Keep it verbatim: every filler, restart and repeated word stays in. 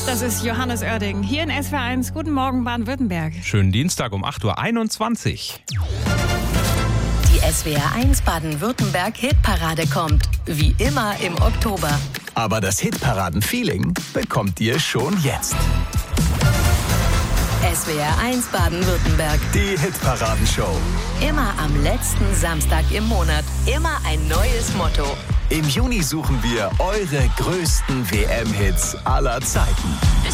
Das ist Johannes Oerding hier in S W R eins. Guten Morgen, Baden-Württemberg. Schönen Dienstag um acht Uhr einundzwanzig. Die S W R eins Baden-Württemberg Hitparade kommt. Wie immer im Oktober. Aber das Hitparaden-Feeling bekommt ihr schon jetzt. S W R eins Baden-Württemberg. Die Hitparadenshow. Immer am letzten Samstag im Monat. Immer ein neues Motto. Im Juni suchen wir eure größten W M-Hits aller Zeiten.